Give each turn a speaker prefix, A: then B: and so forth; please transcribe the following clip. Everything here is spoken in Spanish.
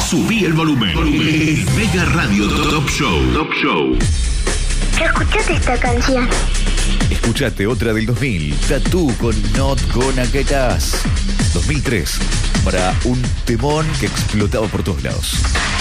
A: Subí el volumen. El Mega Radio Top Show.
B: Escuchate esta canción.
C: Escuchate otra del 2000, Tatú con Not Gonna Get Us. 2003, para un temón que explotaba por todos lados.